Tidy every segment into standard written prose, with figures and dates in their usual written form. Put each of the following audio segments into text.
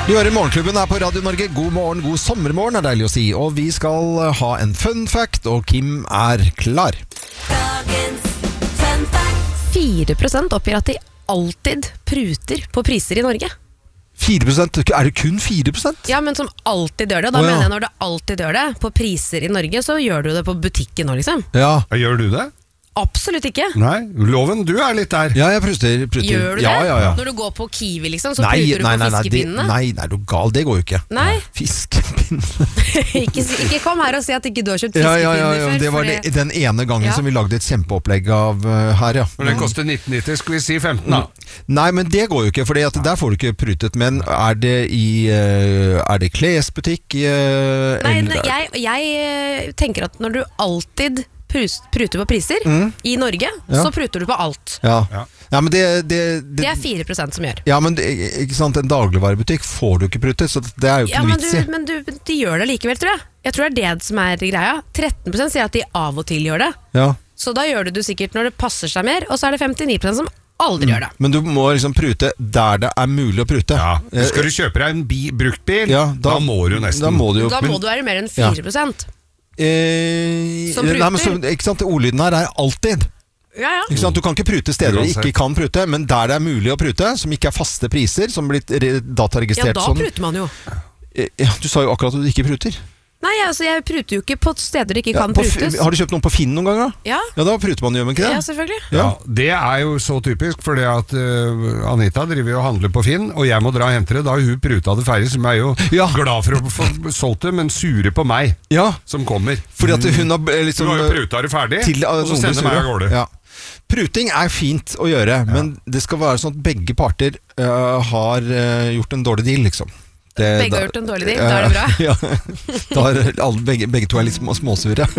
Du hører Morgenklubben her på Radio Norge. God morgen, god sommermorgen er deilig å si. Og vi skal ha en fun fact, og Kim er klar. Dagens fun fact. 4% oppgir at de alltid pruter på priser i Norge. 4%? Er det kun 4%? Ja, men som alltid gjør det. Da mener jeg når du alltid gjør det på priser i Norge, så gjør du det på butikken nå, liksom. Ja. Gjør du det? Absolutt ikke. Nei, Loven, du er litt der. Ja, jeg pruter. Gjør du det? Ja. Når du går på Kiwi, liksom, så pruter du på fiskepinnene? Nei, du gal, det går jo ikke. Nei. Fiskepinne. ikke kom her og si at ikke du har kjøpt fiskepinner før. Det var den ene gangen som vi lagde et kjempeopplegg av her, ja. Men det koster 19,90, skal vi si 15 da? Nei, men det går jo ikke, for der får du ikke prutet. Men er det klesbutikk? Nei, jeg tenker at når du alltid pruter på priser i Norge, så pruter du på alt. Ja, men det er 4% som gjør. Ja, men ikke sant, en dagligvarebutikk får du ikke prutet, så det er jo ikke noe vits i. Men de gjør det likevel, tror jeg. Jeg tror det er det som er greia. 13% sier at de av og til gjør det. Ja. Så da gjør du sikkert når det passer seg mer, og så er det 59% som aldri gjør det. Men du må liksom prute der det er mulig å prute. Ja. Skal du kjøpe deg en bruktbil, da må du nesten. Da må du være mer enn 4%. Som pruter. Ikke sant, ordlyden her er alltid. Ja. Ikke sant? Du kan ikke prute steder du ikke kan prute, men der det er mulig å prute, som ikke er faste priser, som blir dataregistrert sånn. Ja, da pruter man jo. Ja, du sa jo akkurat at du ikke pruter. Nei, altså jeg pruter jo ikke på steder det ikke kan prutes. Har du kjøpt noen på Finn noen ganger? Ja. Ja, da pruter man jo, men ikke det? Ja, selvfølgelig. Ja, det er jo så typisk, fordi at Anita driver jo og handler på Finn, og jeg må dra og hente det, da har hun pruta det ferdig, som er jo glad for å få solgt det, men sure på meg, som kommer. Fordi at hun har liksom... Du har jo pruta det ferdig, og så sender meg av gårde. Ja. Pruting er fint å gjøre, men det skal være sånn at begge parter har gjort en dårlig deal, liksom. Begge har gjort en dårlig deal, da er det bra. Ja, da er begge to er litt småsure.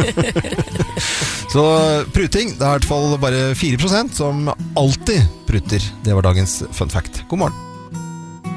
Så pruting, det er i hvert fall bare 4% som alltid pruter. Det var dagens fun fact. God morgen.